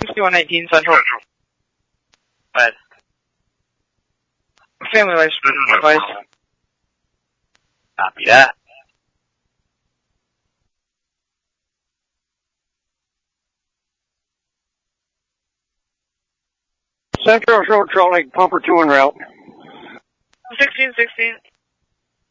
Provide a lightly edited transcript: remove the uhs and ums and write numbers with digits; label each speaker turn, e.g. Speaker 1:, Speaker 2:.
Speaker 1: 119 Central.
Speaker 2: West.
Speaker 1: Family life advice.
Speaker 2: Copy that.
Speaker 3: Central Short Trolley, Pumper 2 en route.
Speaker 1: 1616.